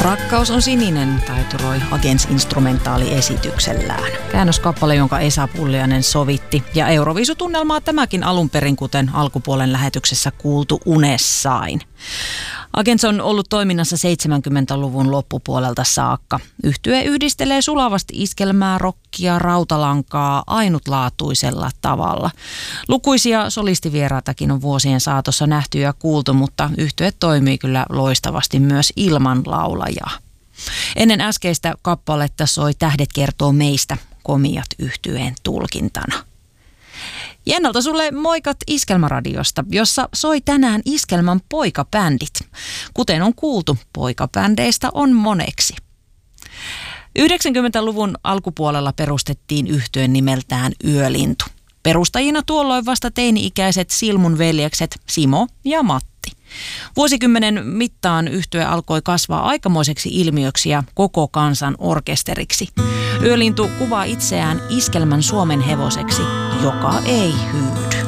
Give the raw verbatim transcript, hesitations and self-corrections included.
Rakkaus on sininen, taituroi Agents instrumentaaliesityksellään. Käännöskappale, jonka Esa Pulliainen sovitti. Ja Euroviisutunnelmaa tämäkin alun perin, kuten alkupuolen lähetyksessä kuultu Unessain. Agents on ollut toiminnassa seitsemänkymmentäluvun loppupuolelta saakka. Yhtye yhdistelee sulavasti iskelmää, rockia, rautalankaa ainutlaatuisella tavalla. Lukuisia solistivieraitakin on vuosien saatossa nähty ja kuultu, mutta yhtye toimii kyllä loistavasti myös ilman laulajaa. Ennen äskeistä kappaletta soi Tähdet kertoo meistä Komiat -yhtyeen tulkintana. Jennalta sulle moikat Iskelmäradiosta, jossa soi tänään Iskelmän poikabändit. Kuten on kuultu, poikabändeistä on moneksi. yhdeksänkymmentäluvun alkupuolella perustettiin yhtye nimeltään Yölintu. Perustajina tuolloin vasta teini-ikäiset Silmun veljekset Simo ja Matti. Vuosikymmenen mittaan yhtye alkoi kasvaa aikamoiseksi ilmiöksi ja koko kansan orkesteriksi. Yölintu kuvaa itseään iskelmän Suomen hevoseksi, joka ei hyydy.